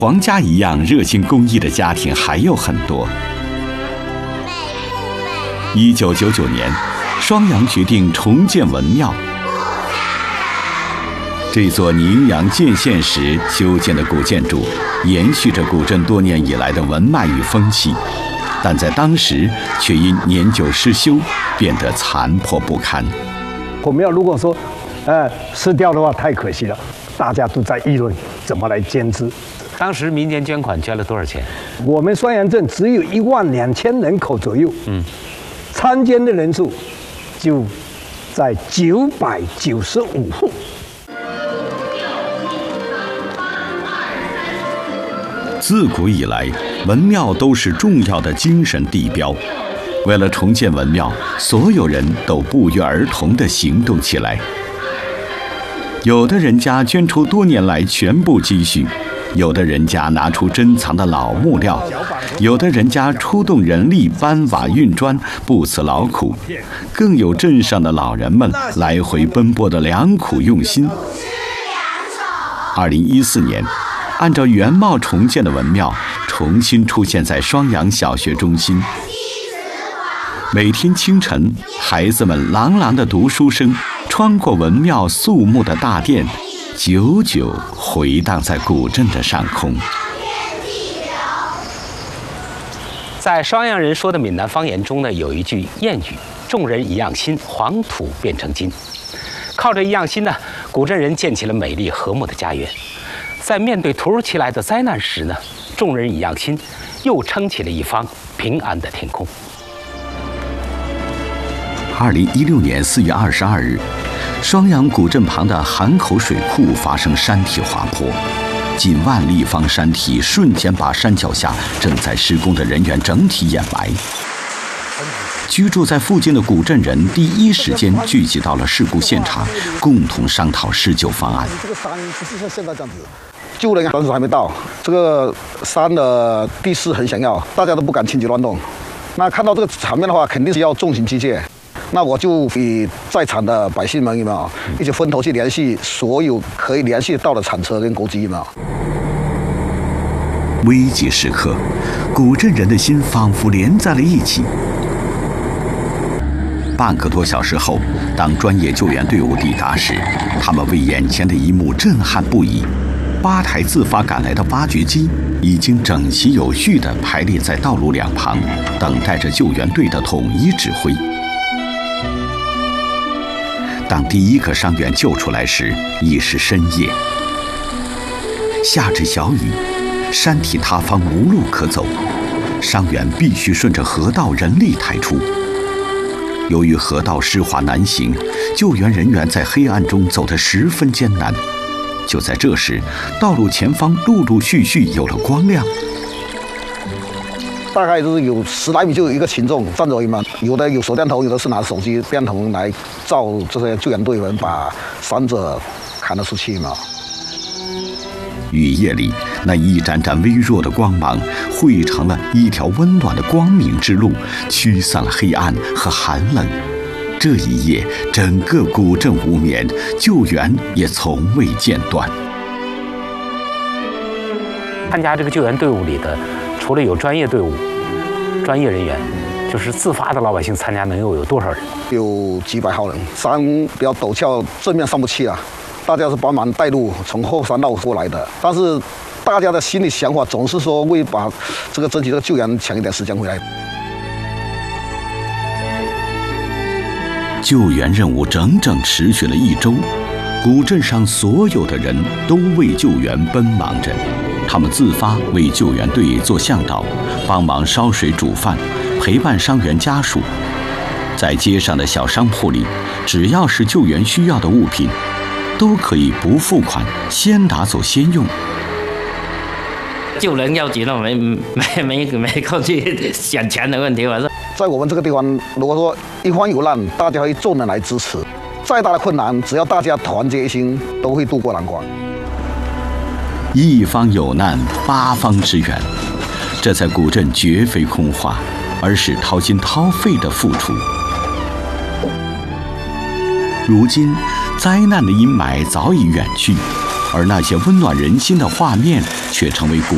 黄家一样热心公益的家庭还有很多。1999年，双阳决定重建文庙。这座宁阳建县时修建的古建筑，延续着古镇多年以来的文脉与风气，但在当时却因年久失修，变得残破不堪。 我们要如果说，失掉的话，太可惜了。大家都在议论怎么来监制。 当时民间捐款捐了多少钱？ 我们双阳镇只有12000人口左右，参捐的人数就在995户。 自古以来，文庙都是重要的精神地标。为了重建文庙，所有人都不约而同地行动起来。有的人家捐出多年来全部积蓄，有的人家拿出珍藏的老木料，有的人家出动人力搬瓦运砖，不辞劳苦，更有镇上的老人们来回奔波的良苦用心。2014年，按照原貌重建的文庙重新出现在双阳小学中心。每天清晨，孩子们朗朗的读书声穿过文庙肃穆的大殿，久久回荡在古镇的上空。 在双阳人说的闽南方言中呢，有一句谚语：“众人一样心，黄土变成金。”靠着一样心呢，古镇人建起了美丽和睦的家园。在面对突如其来的灾难时呢，众人一样心，又撑起了一方平安的天空。 2016年4月22日，双阳古镇旁的韩口水库发生山体滑坡，近万立方山体瞬间把山脚下正在施工的人员整体掩埋。居住在附近的古镇人第一时间聚集到了事故现场，共同商讨施救方案。 这个山是现在这样子，救人当时还没到，这个山的地势很险要，大家都不敢轻举乱动。那看到这个场面的话，肯定是要重刑机械。那我就与在场的百姓们一起分头去联系所有可以联系到的铲车跟钩机危急时刻，古镇人的心仿佛连在了一起。半个多小时后，当专业救援队伍抵达时，他们为眼前的一幕震撼不已。8台自发赶来的挖掘机已经整齐有序地排列在道路两旁，等待着救援队的统一指挥。当第一个伤员救出来时，已是深夜，下着小雨，山体塌方无路可走，伤员必须顺着河道人力抬出。由于河道湿滑难行，救援人员在黑暗中走得十分艰难。就在这时，道路前方陆陆续续有了光亮。 大概就是有10来米就有一个群众站着嘛，有的有手电筒，有的是拿手机电筒来照这些救援队员把伤者扛了出去嘛。 雨夜里，那一盏盏微弱的光芒汇成了一条温暖的光明之路，驱散了黑暗和寒冷。这一夜，整个古镇无眠，救援也从未间断。 参加这个救援队伍里的，除了有专业队伍、专业人员，就是自发的老百姓参加，能有多少人？ 有几百号人，山比较陡峭，正面上不去啊。大家是帮忙带路，从后山绕过来的。但是大家的心里想法总是说为把这个争取这个救援抢一点时间回来。 救援任务整整持续了1周，古镇上所有的人都为救援奔忙着。他们自发为救援队做向导，帮忙烧水煮饭，陪伴伤员家属。在街上的小商铺里，只要是救援需要的物品，都可以不付款，先拿走先用。 救人要紧了，没空去想钱的问题。我说， 在我们这个地方，如果说一方有难，大家会众人来支持。再大的困难，只要大家团结一心，都会渡过难关。 一方有难，8方支援，这在古镇绝非空话，而是掏心掏肺的付出。如今，灾难的阴霾早已远去，而那些温暖人心的画面却成为古